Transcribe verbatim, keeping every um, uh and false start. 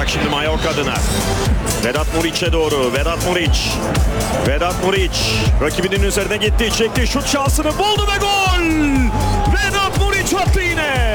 şimdi Mallorca adına. Vedat Muriç'e doğru. Vedat Muriç. Vedat Muriç rakibinin üzerine gitti. Çekti. Şut şansını buldu ve gol. Vedat Muriç attı yine.